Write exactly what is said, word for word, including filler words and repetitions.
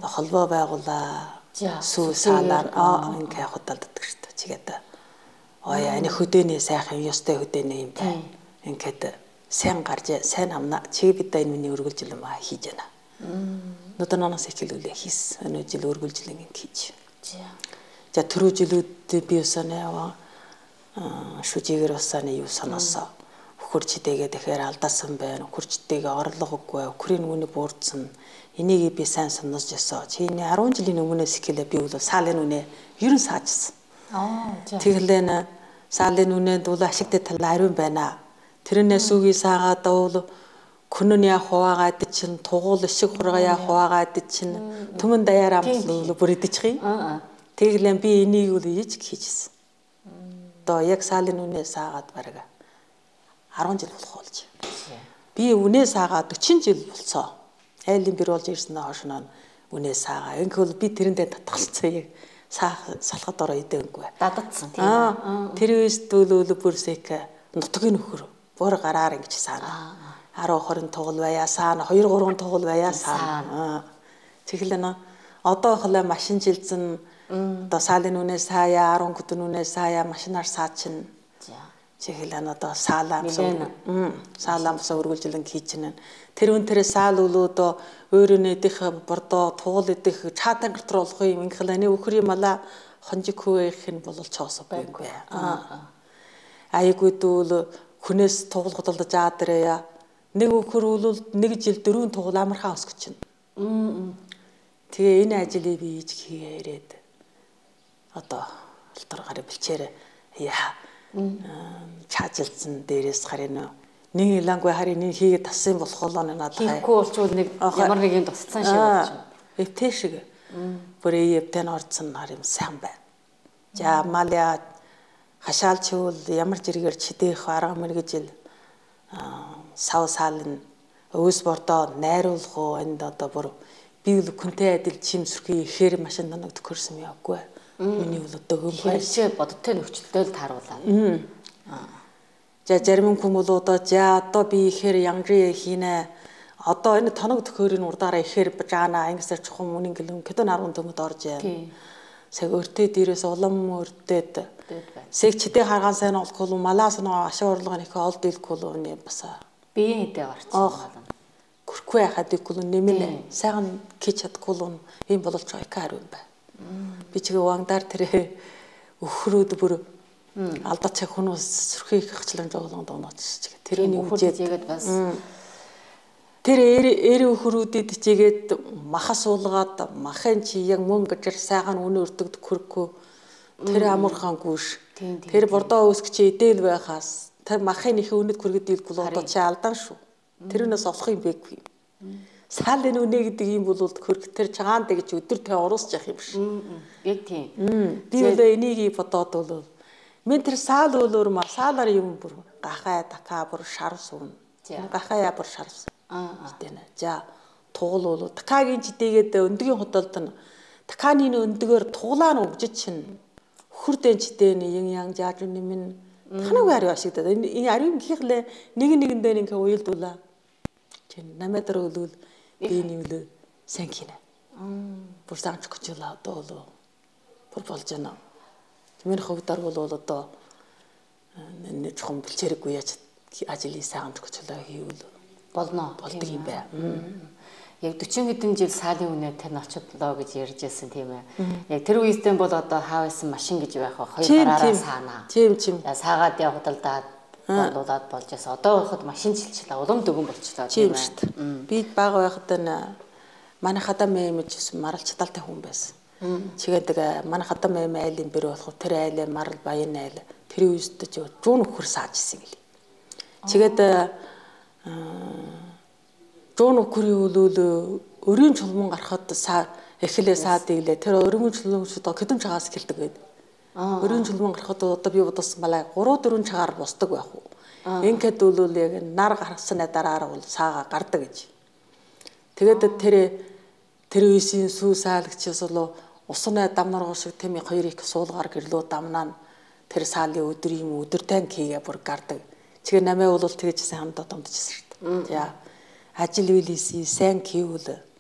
холбоо байгуулаа. Сүү саалаа аа ингээ худалддаг шүү дээ. Чигээд ой ани хөдөөний сайхан ёстой хөдөөний юм бай. Ингээд сайн гарч сайн амна чи бид энэ миний өргөлжил юм аа хийж байна. Өнөөдөр нанаас ихлүүлээ хийс. Өнөө жил өргөлжил ингэ хийж. За түрүү жилүүд би усанаа шүжигээр усаны юу санаасаа хурчтэйгээ тэгэхээр алдаасан байна. Хурчтэйгээ орлого өггүй. Өхрийн үнэ буурдсан. Энийг би сайн санаж ясаа. Чиний арван жилийн өмнөөс ихлээ би бол саалын үнэ ерөн саажсан. Аа тэгэхээр саалын үнэ дул ашигтай тал ариун байна. Тэрнээс үгүй саагаад бол күнүний хуваагаад чинь тугуул шиг хургая хуваагаад чинь түмэн даяар амтлал бүр идчихъя. Тэглэн би энийг үл ийж хийжсэн. Одоо яг саалын үнэ саагаад бараг арван жил болох болж. Би үнэ саагаад forty жил болцоо. Айлын бэр болж ирсэн хошноо үнэ саагаа. Ингээл би тэрэндээ татгалцсан яг саах салхад ороо идэнгүй. Дадагдсан тийм. Аа тэр үест дүүлүүл бүрсэк нутгийн нөхөр бүр гараар ингэж саана. ten twenty тугал байя саана, two three тугал байя саана. Тэгэлэн одоо хөлөө машин жилзэн одоо саалын үнэ саяа, ten гүдэн үнэ саяа машинаар саачин. Тэгэлэн одоо саалаа саалаамсаа өргөлжилэн хийчихнэ. Тэр үнтэрээ саал үлөөдөө өөрөнөө идэх бордоо тугал идэх чаатан гартар болох юм инхлэний өхөр юм ала хонжиг хөөөх нь бол чоосоо байхгүй. Аа. Айгуу дүүл хүнээс тугал годолдож аадрэя. Нэг өхөр үлвэл нэг жил дөрвөн тугал амархан өсгөж чинь. Тэгээ энэ ажлыг би хийж хийгээд одоо алтар гарыг бэлчээр яа чаажилсан дээрээс харин нэг илангуй харин нэг хийгээд тассан болох болоо надад хийхгүй болчвол нэг ямар нэг юм тусцсан шиг болж байна. Эвтэй шиг. Бүр эвтэн орцсон харин сайн байна. За маля хашаалчвал ямар зэрэгээр чидэх арга мэрэгж ил сав саалын өөс бордоо найруулах уу энд одоо бүр би л күнтэй адил чимсрхий ихээр машин танаг төхөрсөн явгүй. Миний бол одоо хөм хайрчээ бодтой нөхцөлтэй л тааруулаа. За зарим хүмүүс одоо за одоо би ихээр янгри хийнэ. Одоо энэ тоног төхөөрийн урдаараа ихээр бажаана ингэсэр чухам үнэн гэлэн хэдэн арван төмөд орж яана. Сэг өртөө дээрээс улам өртөөд сэг чидээ харгаан сайн олохгүй малаас нь ашиг орлого нөхөө олд илгүй нь бас биеийн хэдэ гарчихсан. Хүрхгүй яхад ихгүй нэмэнэ. Сайхан кич чадахгүй юм ийм болж байгаа кар юм бай. Би чигээ вангдар тэрэ өхрөөд бүр алдаач хүмүүс сөрхийг хчлан жоолон доонооч чигээ тэрний үжээд ягээд бас тэр эри өхрүүдэд чигээд махас уулгаад махын чи яг мөнгө гжир сайхан үнэ өртөгд хүрхгүй тэр амархан гүш тэр бордоо өсгч идэл байхаас тэр махын их үнэд хүргэд дийлгүй одоо чи алдаан шүү тэрнээс олох юм бэгүй саалын үнэ гэдэг юм бол хөрг тэр чагаан дэгж өдөр тэ уруусч явах юм биш яг тийм би одоо энийг бодоод бол мен тэр саал өөлөр ма саалаар юм бүр гахай така бүр шар суун гахая бүр шар Тэнэ. За тугал бол такагийн жидээгээд өндгийн хотолд нь таканы өндгөр туглаа нь өгж чинь хурдэн жидээний ин ян жааж нэмэн танаг ариу ашигдаад энэ ариун гихлээ нэг нэгэндээ ингээ уйлдуулаа. Чин намайдар өлвөл би нэмлээ сайн хийнэ. Бүр санч гүчлээ одоо бол бүр болж байна. Миний хөвдөр бол одоо нэг чухам бэлчээрэггүй яаж ажлыг сайн гүчлээ хийвэл болно болдог юм бай. Яг forty хэдэн жил саалын үнэ тань очихлоо гэж ярьж байсан тийм ээ. Яг тэр үеэстэй бол одоо хаавсан машин гэж байх ба хоёр гараараа саана. Тийм тийм. Саагаад явах худалдаад болуулаад болж байсан. Одоо байхад машин жилчлээ улам дөгөн болчихлоо тийм ээ. Би бага байхад нь манай хадам мэмэж марал чадалтай хүн байсан. Чигээдэг манай хадам мэм айлын бэр болох тэр айлын марал баян айл тэр үеэстэй жуун өхөр саажсэн гэл. Чигээд Жон өхрийн үлүүл өрийн чулман гарахад эхлээ саад иглээ. Тэр өрийн чулман одоо хэдэн чагаас эхэлдэг гэдэг. Өрийн чулман гарахад одоо би бодсон малай three four чагаар босдог байх уу. Ингээд үлүүл яг нар гаргасны дараа бол саага гардаг гэж. Тэгээд тэр тэр үеийн сүү саалагчаас бол усны дамнаргуу шиг тийм хоёр их суулгаар гэрлөө дамнаа тэр саалын өдөр юм өдөртэн хийгээ бүр гардаг. Тэгээ намайг бол тэгэж сайн хамдаа дундчихсан шүү дээ. За ажил үйлээс сайн хийвэл